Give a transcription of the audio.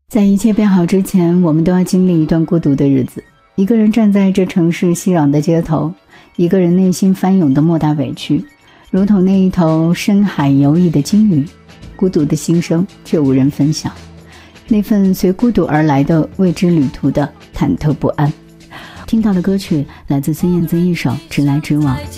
在一切变好之前，我们都要经历一段孤独的日子。一个人站在这城市熙攘的街头，一个人内心翻涌的莫大委屈，如同那一头深海游弋的鲸鱼，孤独的心声却无人分享，那份随孤独而来的未知旅途的忐忑不安。听到的歌曲来自孙燕姿一首《直来直往》。